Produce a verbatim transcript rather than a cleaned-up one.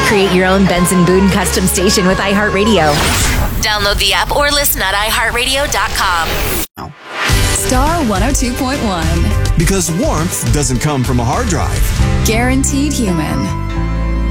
Create your own Benson Boone custom station with iHeartRadio. Download the app or listen at i heart radio dot com. Star one oh two point one. Because warmth doesn't come from a hard drive. Guaranteed Human.